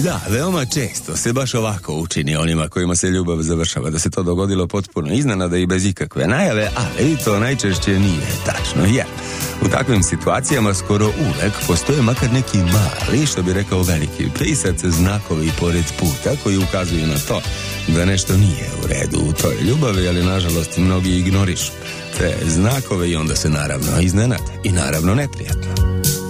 da, veoma često se baš ovako učini onima kojima se ljubav završava, da se to dogodilo potpuno iznenada i bez ikakve najave, ali to najčešće nije tačno, jer u takvim situacijama skoro uvek postoje makar neki mali, što bi rekao veliki pisac, znakovi pored puta koji ukazuju na to da nešto nije u redu u toj ljubavi, ali nažalost mnogi ignorišu te znakove i onda se naravno iznenade i naravno neprijatno.